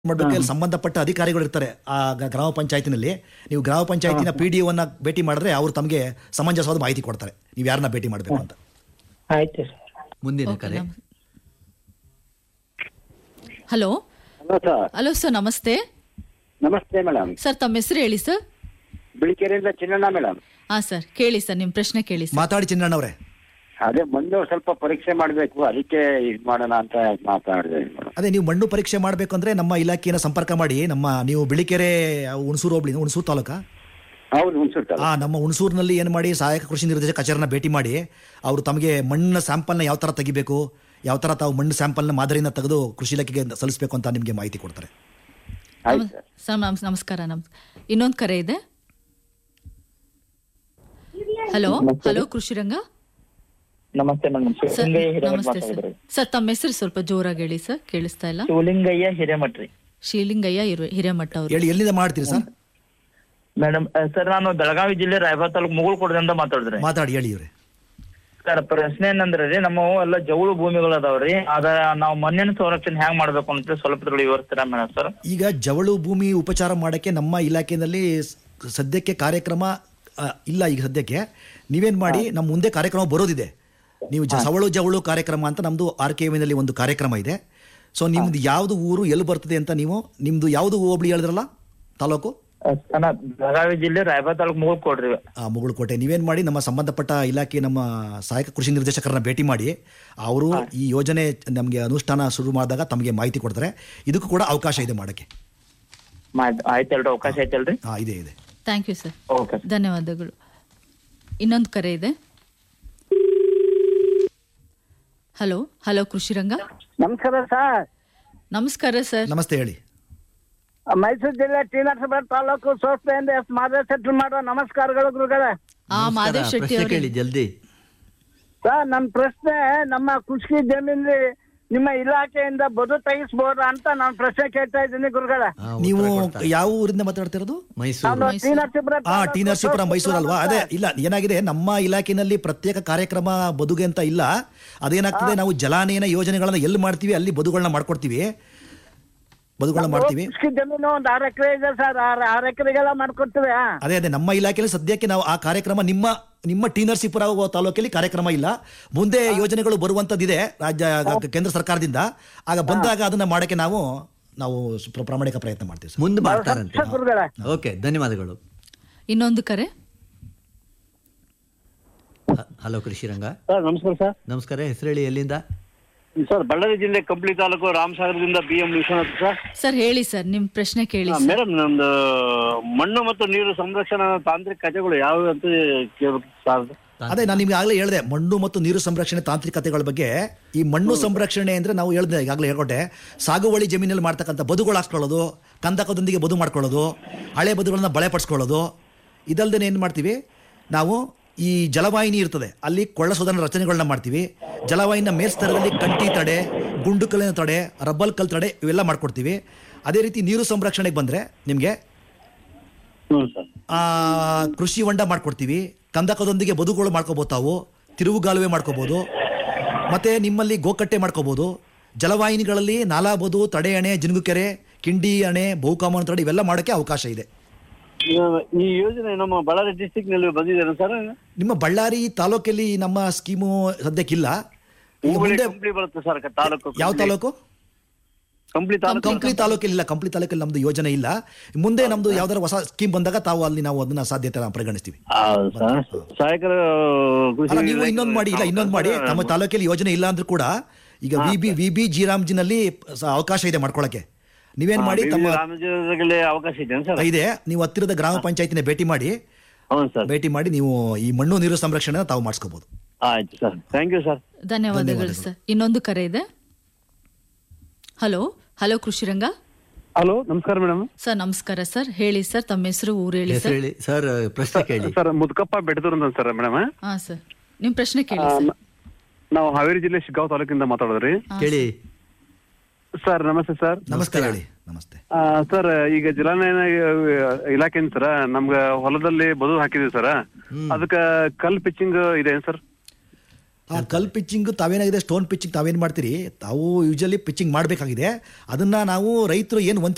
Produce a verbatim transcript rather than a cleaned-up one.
ಮಾಡಬೇಕು. ಅಲ್ಲಿ ಸಂಬಂಧಪಟ್ಟ ಅಧಿಕಾರಿಗಳು ಇರ್ತಾರೆ ಆ ಗ- ಗ್ರಾಮ ಪಂಚಾಯತಿನಲ್ಲಿ. ನೀವು ಗ್ರಾಮ ಪಂಚಾಯತಿನ ಪಿ ಡಿ ಒನ್ನ ಭೇಟಿ ಮಾಡಿದ್ರೆ ಅವರು ತಮಗೆ ಸಮಂಜಸವಾದ ಮಾಹಿತಿ ಕೊಡ್ತಾರೆ ನೀವು ಯಾರನ್ನ ಭೇಟಿ ಮಾಡಬೇಕು ಅಂತ. ಆಯ್ತು ಸರ್. ಮುಂದಿನ ಓಕೆ, ಕರೆ. ನಮ್- hello hello sir. Hello sir, ನಮಸ್ತೆ ನಮಸ್ತೆ ಮೇಡಮ್. ಸರ್. ತಮ್ಮ ಹೆಸರು ಹೇಳಿ ಸರ್. ಬಿಳಿಕೆರೆಯಿಂದ ಚಿನ್ನಣ್ಣ ಮೇಡಮ್. ಹಾ ಸರ್, ಕೇಳಿ ಸರ್, ನಿಮ್ ಪ್ರಶ್ನೆ ಕೇಳಿ ಸರ್. ಮಾತಾಡಿ ಚಿನ್ನಣ್ಣವ್ರೆ. ಅದೇ ಮಣ್ಣು ಸ್ವಲ್ಪ ಪರೀಕ್ಷೆ ಮಾಡಬೇಕು, ಅದಕ್ಕೆ ಇದು ಮಾಡೋಣ ಅಂತ ಮಾತಾಡಿದೆ ಮೇಡಮ್. ಅದೇ ನೀವು ಮಣ್ಣು ಪರೀಕ್ಷೆ ಮಾಡಬೇಕು ಅಂದ್ರೆ ನಮ್ಮ ಇಲಾಖೆಯನ್ನು ಸಂಪರ್ಕ ಮಾಡಿ. ನಮ್ಮ ನೀವು ಬಿಳಿಕೆರೆ ಹುಣಸೂರು ಹೋಬಳಿ, ಹುಣಸೂರು ತಾಲೂಕಾ? ಹೌದು, ಹುಣಸೂರು. ಆ ನಮ್ಮ ಹುಣಸೂರಿನಲ್ಲಿ ಏನು ಮಾಡಿ, ಸಹಾಯಕ ಕೃಷಿ ನಿರ್ದೇಶಕ ಕಚೇರಿನ ಭೇಟಿ ಮಾಡಿ ಅವರು ತಮಗೆ ಮಣ್ಣಿನ ಸ್ಯಾಂಪಲ್ನ ಯಾವ ಥರ ತೆಗಿಬೇಕು, ಯಾವ ಥರ ತಾವು ಮಣ್ಣು ಸ್ಯಾಂಪಲ್ನ ಮಾದರಿನ ತೆಗೆದು ಕೃಷಿ ಇಲಾಖೆಗೆ ಸಲ್ಲಿಸಬೇಕು ಅಂತ ನಿಮಗೆ ಮಾಹಿತಿ ಕೊಡ್ತಾರೆ. ಆಯ್ತು ಸರ್. ಸರ್ ನಮ್- ನಮಸ್ಕಾರ. ನಮ್ ಇನ್ನೊಂದು ಕರೆ ಇದೆ. ಹಲೋ ಹಲೋ ಕೃಷಿರಂಗ ನಮಸ್ತೆ ಮೇಡಮ್. ಸರ್. ಶಿವಲಿಂಗಯ್ಯ ಹಿರೇಮಠ್ ನಮಸ್ತೆ ಸರ್. ಮಾತಾಡಿದ್ರಿ. ಸರ್ ತಮ್ಮ ಹೆಸರು ಸ್ವಲ್ಪ ಜೋರಾಗಿ ಹೇಳಿ ಸರ್, ಕೇಳಿಸ್ತಾ ಇಲ್ಲ. ಶಿವಲಿಂಗಯ್ಯ ಹಿರೇಮಠ್ ರೀ ಶ್ರೀಲಿಂಗಯ್ಯ ಹಿರೇ- ಹಿರೇಮಠ ಅವರು. ಹೇಳಿ, ಎಲ್ಲಿಂದ ಮಾಡ್ತೀರಿ ಸರ್? ಮೇಡಮ್. ಸರ್ ನಾನು ಬೆಳಗಾವಿ ಜಿಲ್ಲೆ ರಾಯಬಾಗ್ ತಾಲೂಕು ಮುಗುಳ್ಕೋಟದಿಂದ ಮಾತಾಡಿದ್ರಿ. ಮಾತಾಡಿ ಹೇಳಿ ಇವ್ರೆ. ಸರ್ ಪ್ರಶ್ನೆ ಏನಂದ್ರೆ ರೀ, ನಮ್ಮ ಎಲ್ಲ ಜೌಳು ಭೂಮಿಗಳು ಅದಾವ್ರಿ, ಅದ ನಾವು ಮಣ್ಣಿನ ಸಂರಕ್ಷಣೆ ಹೆಂಗ್ ಮಾಡ್ಬೇಕು ಅಂತ ಸ್ವಲ್ಪ ವಿವರಿಸ್ತೀರಾ ಮೇಡಮ್ ಸರ್? ಈಗ ಜವಳು ಭೂಮಿ ಉಪಚಾರ ಮಾಡೋಕ್ಕೆ ನಮ್ಮ ಇಲಾಖೆಯಲ್ಲಿ ಸ್- ಸದ್ಯಕ್ಕೆ ಕಾರ್ಯಕ್ರಮ ಆ, ಇಲ್ಲ. ಈಗ ಸದ್ಯಕ್ಕೆ ನೀವೇನು ಮಾಡಿ, ನಮ್ಮ ಮುಂದೆ ಕಾರ್ಯಕ್ರಮ ಬರೋದಿದೆ. ನೀವು ಜ ಸವಳು ಜವಳು ಕಾರ್ಯಕ್ರಮ ಅಂತ ನಮ್ಮದು ಆರ್ ಕೆ ವಿನಲ್ಲಿ ಒಂದು ಕಾರ್ಯಕ್ರಮ ಇದೆ. ಸೊ ನಿಮ್ದು ಯಾವುದು ಊರು ಎಲ್ಲಿ ಬರ್ತದೆ ಅಂತ, ನೀವು ನಿಮ್ಮದು ಯಾವುದು ಹೋಬಳಿ ಹೇಳಿದ್ರಲ್ಲ, ತಾಲೂಕು? ಅಣ್ಣ, ಬೆಳಗಾವಿ ಜಿಲ್ಲೆ ರಾಯಬಾಗ್ ತಾಲೂಕು ಮುಗುಳ್ಕೋಟ್ರಿ. ಆ ಮುಗುಳ್ಕೋಟೆ. ನೀವೇನು ಮಾಡಿ, ನಮ್ಮ ಸಂಬಂಧಪಟ್ಟ ಇಲಾಖೆ ನಮ್ಮ ಸಹಾಯಕ ಕೃಷಿ ನಿರ್ದೇಶಕರನ್ನ ಭೇಟಿ ಮಾಡಿ, ಅವರು ಈ ಯೋಜನೆ ನಮಗೆ ಅನುಷ್ಠಾನ ಶುರು ಮಾಡಿದಾಗ ತಮಗೆ ಮಾಹಿತಿ ಕೊಡ್ತಾರೆ. ಇದಕ್ಕೂ ಕೂಡ ಅವಕಾಶ ಇದೆ ಮಾಡೋಕ್ಕೆ. ಆಯ್ತಲ್ರಿ, ಅವಕಾಶ ಐತಲ್ರಿ? ಹಾಂ, ಇದೆ ಇದೆ. Thank you sir, okay. ಧನ್ಯವಾದಗಳು. ಇನ್ನೊಂದು ಕರೆ ಇದೆ. ಹಲೋ ಹಲೋ ಕೃಷಿರಂಗ. ನಮಸ್ಕಾರ ಸರ್. ನಮಸ್ಕಾರ ಸರ್. ನಮಸ್ತೆ, ಹೇಳಿ. ಮೈಸೂರು ಜಿಲ್ಲೆ ಟಿ ನರಸೀಪುರ ತಾಲೂಕು ಸೋಸ್ಪೆಯಿಂದ ಎಸ್ ಮಾದೇವ್ ಶೆಟ್ಟಿ ಮಾಡೋ ನಮಸ್ಕಾರಗಳು ಗುರುಗಳೇ. ಆ ಮಾದೇವ್ ಶೆಟ್ಟಿ ಪ್ರಶ್ನೆ ಅವರು. ಕೇಳಿ ಜಲ್ದಿ. ಸರ್, ನನ್ನ ಪ್ರಶ್ನೆ, ನಮ್ಮ ಕೃಷಿ ಜಮೀನಲ್ಲಿ ನಿಮ್ಮ ಇಲಾಖೆಯಿಂದ ಬದು ತೆಗಿಸ್ಬೋದಾ ಅಂತ ನಾನು ಪ್ರಶ್ನೆ ಕೇಳ್ತಾ ಇದ್ದೀನಿ ಗುರುಗಳೇ. ಆ, ಉತ್ತರ ನೀವು ಕೊಡ್ತಾರೆ. ಯಾವ ಊರಿಂದ ಮಾತಾಡ್ತಿರೋದು? ಮೈಸೂರು. ನಾನು ಟಿ ನರಸೀಪುರ ಆ ಟಿ ತಾಲೂಕು ನರಸೀಪುರ, ಮೈಸೂರು ಅಲ್ವಾ? ಅದೇ, ಸೋಸ್ಪುರ ಇಲ್ಲ, ಏನಾಗಿದೆ, ನಮ್ಮ ಇಲಾಖೆಯಲ್ಲಿ ಪ್ರತ್ಯೇಕ ಕಾರ್ಯಕ್ರಮ ಬದುಗೆ ಅಂತ ಇಲ್ಲ. ಅದೇನಾಗ್ತದೆ, ನಾವು ಜಲಾನಯನ ಯೋಜನೆಗಳನ್ನ ಎಲ್ಲಿ ಮಾಡ್ತೀವಿ ಅಲ್ಲಿ ಬದುಗಳನ್ನ ಮಾಡ್ಕೊಡ್ತೀವಿ, ಬದುಗಳನ್ನ ಮಾಡ್ತೀವಿ. ಕೃಷಿ ಜಮೀನು ಒಂದು ಆರು ಎಕರೆ ಇದೆ ಸರ್. ಆರು ಆರು ಎಕರೆಗೆಲ್ಲ ಮಾಡ್ಕೊಡ್ತೀವಿ. ಆ. ಅದೇ ಅದೇ ನಮ್ಮ ಇಲಾಖೆಯಲ್ಲಿ ಸದ್ಯಕ್ಕೆ ನಾವು ಆ ಕಾರ್ಯಕ್ರಮ ನಿಮ್ಮ ನಿಮ್ಮ ಟಿ ನರಸೀಪುರ ತಾಲೂಕಲ್ಲಿ ಕಾರ್ಯಕ್ರಮ ಇಲ್ಲ. ಮುಂದೆ ಯೋಜನೆಗಳು ಬರುವಂತದ್ದಿದೆ ರಾಜ್ಯ ಕೇಂದ್ರ ಸರ್ಕಾರದಿಂದ. ಆಗ ಬಂದಾಗ ಅದನ್ನ ಮಾಡಕ್ಕೆ ನಾವು ನಾವು ಪ್ರ- ಪ್ರಾಮಾಣಿಕ ಪ್ರಯತ್ನ ಮಾಡ್ತೀವಿ ಸರ್. ಮುಂದೆ ಮಾಡ್ತಾರಂತೆ. ಸರ್ ಗುರುಗಳೇ. ಓಕೆ, ಧನ್ಯವಾದಗಳು. ಇನ್ನೊಂದು ಕರೆ. ಹ- ಹಲೋ ಕೃಷಿರಂಗ. ಸರ್ ನಮಸ್ಕಾರ ಸರ್. ನಮಸ್ಕಾರ, ಹೆಸರು ಹೇಳಿ, ಎಲ್ಲಿಂದ? ಸರ್ ಬಳ್ಳಾರಿ ಜಿಲ್ಲೆ Kampli taluk ರಾಮಸಾಗರದಿಂದ B M Vishwanath sir. Sir ಹೇಳಿ ಸರ್, ನಿಮ್ ಪ್ರಶ್ನೆ ಕೇಳಿ ಸರ್. ಮೇಡಮ್, ನಮ್ದು ಮಣ್ಣು ಮತ್ತು ನೀರು ಸಂರಕ್ಷಣಾ ತಾಂತ್ರಿಕ ಕಥೆಗಳು ಯಾವುವು ಅಂತ ಕೇಳ್ಬೇಕು ಸರ್. ಅದೇ ನಾನು ನಿಮ್ಗೆ ಆಗಲೇ ಹೇಳಿದೆ, ಮಣ್ಣು ಮತ್ತು ನೀರು ಸಂರಕ್ಷಣೆ ತಾಂತ್ರಿಕತೆಗಳ ಬಗ್ಗೆ. ಈ ಮಣ್ಣು ಸಂರಕ್ಷಣೆ ಅಂದ್ರೆ ನಾವು ಹೇಳಿದೆ, ಈಗಾಗಲೇ ಹೇಳ್ಕೊಟ್ಟೆ, ಸಾಗುವಳಿ ಜಮೀನಲ್ಲಿ ಮಾಡ್ತಕ್ಕಂಥ ಬದುಗಳು ಹಾಕ್ಕೊಳ್ಳೋದು, ಕಂದಕದೊಂದಿಗೆ ಬದು ಮಾಡ್ಕೊಳ್ಳೋದು, ಹಳೆ ಬದುಗಳನ್ನ ಬಳೆ ಪಡಿಸ್ಕೊಳ್ಳೋದು. ಇದಲ್ದೇ ಏನು ಮಾಡ್ತೀವಿ ನಾವು, ಈ ಜಲವಾಹಿನಿ ಇರ್ತದೆ ಅಲ್ಲಿ ಕೊಳ್ಳ ಶೋಧನ ರಚನೆಗಳನ್ನ ಮಾಡ್ತೀವಿ. ಜಲವಾಹಿನಿಯ ಮೇಲ್ಸ್ತರದಲ್ಲಿ ಕಂಟಿ ತಡೆ, ಗುಂಡು ಕಲ್ಲಿನ ತಡೆ, ರಬ್ಬಲ್ ಕಲ್ ತಡೆ ಇವೆಲ್ಲ ಮಾಡ್ಕೊಡ್ತೀವಿ. ಅದೇ ರೀತಿ ನೀರು ಸಂರಕ್ಷಣೆಗೆ ಬಂದರೆ ನಿಮಗೆ ಹ್ಞೂ ಸರ್. ಕೃಷಿ ಹೊಂಡ ಮಾಡ್ಕೊಡ್ತೀವಿ. ಕಂದಕದೊಂದಿಗೆ ಬದುಗಳು ಮಾಡ್ಕೋಬೋದು, ತಾವು ತಿರುವುಗಾಲುವೆ ಮಾಡ್ಕೋಬೋದು, ಮತ್ತು ನಿಮ್ಮಲ್ಲಿ ಗೋಕಟ್ಟೆ ಮಾಡ್ಕೋಬೋದು. ಜಲವಾಹಿನಿಗಳಲ್ಲಿ ನಾಲಾ ಬದು, ತಡೆ ಅಣೆ, ಜಿನುಗುಕೆರೆ, ಕಿಂಡಿ ಅಣೆ, ಬಹುಕಾಮನ ತಡೆ ಇವೆಲ್ಲ ಮಾಡೋಕ್ಕೆ ಅವಕಾಶ ಇದೆ. ಈ ಯೋಜನೆ ನಮ್ಮ ಬಳ್ಳಾರಿ ಡಿಸ್ಟಿಕ್ ನಲ್ಲಿ ಬಂದಿದೆ ಸರ್. ನಿಮ್ಮ ಬಳ್ಳಾರಿ ತಾಲೂಕಲ್ಲಿ ನಮ್ಮ ಸ್ಕೀಮು ಸದ್ಯಕ್ಕಿಲ್ಲ. ಈಗ ಮುಂದೆ ಕಂಪ್ಲಿ ಬರುತ್ತೆ ಸರ್ ತಾಲೂಕು. ಯಾವ ತಾಲೂಕು? ಕಂಪ್ಲಿ ತಾಲೂಕು. ಕಂಪ್ಲಿ ತಾಲೂಕಲ್ಲಿ ಇಲ್ಲ. ಕಂಪ್ಲಿ ತಾಲೂಕಲ್ಲಿ ನಮ್ದು ಯೋಜನೆ ಇಲ್ಲ. ಮುಂದೆ ನಮ್ದು ಯಾವ್ದಾರ ಹೊಸ ಸ್ಕೀಮ್ ಬಂದಾಗ ತಾವು ಅಲ್ಲಿ ನಾವು ಅದನ್ನ ಸಾಧ್ಯತೆ ನಾವು ಪರಿಗಣಿಸ್ತೀವಿ. ಹೌದು ಸರ್. ಸಹಾಯಕರ ಕೃಷಿ ಅಲ್ಲ, ನೀವು ಇನ್ನೊಂದು ಮಾಡಿ, ಇಲ್ಲ ಇನ್ನೊಂದು ಮಾಡಿ, ನಮ್ಮ ತಾಲೂಕಲ್ಲಿ ಯೋಜನೆ ಇಲ್ಲ ಅಂದ್ರೂ ಕೂಡ ಈಗ V B V B G ರಾಮ್ಜಿನಲ್ಲಿ ಸ- ಅವಕಾಶ ಇದೆ ಮಾಡ್ಕೊಳಕ್ಕೆ. ನೀವೇನ್ ಮಾಡಿ, ತಮ್ಮ ರಾಮಜನಗರದಲ್ಲಿ ಅವಕಾಶ ಇದೆ ಸರ್. ಇದೆ, ನೀವು ಹತ್ತಿರದ ಗ್ರಾಮ ಪಂಚಾಯತಿನ ಭೇಟಿ ಮಾಡಿ, ಹೌದು ಸರ್. ಭೇಟಿ ಮಾಡಿ ನೀವು ಈ ಮಣ್ಣು ನೀರು ಸಂರಕ್ಷಣೆ ತಾವು ಮಾಡಿಸ್ಕೋಬಹುದು. ಆಯ್ತು ಸರ್, ಥ್ಯಾಂಕ್ ಯು ಸರ್. ಧನ್ಯವಾದಗಳು ಸರ್. ಇನ್ನೊಂದು ಕರೆ ಇದೆ. ಹಲೋ ಹಲೋ ಕೃಷಿರಂಗ. ಹಲೋ, ನಮಸ್ಕಾರ ಮೇಡಮ್. ಸರ್ ನಮಸ್ಕಾರ ಸರ್, ಹೇಳಿ ಸರ್, ತಮ್ಮ ಹೆಸರು, ಊರು ಹೇಳಿ ಹೆಸರು ಸರ್. ಹೇಳಿ ಸರ್, ಪ್ರಶ್ನೆ ಕೇಳಿ. ಸರ್ ಮುದ್ಕಪ್ಪ ಬೆಟ್ಟದೂರ್ ಅಂತ ಸರ್ ಮೇಡಮ್. ಹಾ ಸರ್, ನಿಮ್ ಪ್ರಶ್ನೆ ಕೇಳಿ ಸರ್. ನಾವು ಹಾವೇರಿ ಜಿಲ್ಲೆ ಶಿಗ್ಗಾಂವ್ ತಾಲೂಕಿಂದ ಮಾತಾಡೋದ್ರಿ. ಕೇಳಿ. ಸರ್ ನಮಸ್ತೆ ಸರ್. ನಮಸ್ಕಾರ, ಹೇಳಿ. ನಮಸ್ತೆ ಆ, ಸರ್ ಈಗ ಜಲಾನಯನ ಇಲಾಖೆಯಿಂದ ಸರ್ ನಮ್ಗ ಹೊಲದಲ್ಲಿ ಬದು ಹಾಕಿದೀವಿ ಸರ್. ಅದಕ್ಕ ಕಲ್ ಪಿಚ್ಚಿಂಗ್ ಇದೆ ಸರ್? ಆ ಕಲ್ ಪಿಚ್ಚಿಂಗ್ ತಾವೇನಾಗಿದೆ, ಸ್ಟೋನ್ ಪಿಚ್ಚಿಂಗ್ ತಾವೇನು ಮಾಡ್ತೀರಿ, ತಾವು ಯೂಶಲಿ ಪಿಚ್ಚಿಂಗ್ ಮಾಡಬೇಕಾಗಿದೆ. ಅದನ್ನ ನಾವು ರೈತರು ಏನು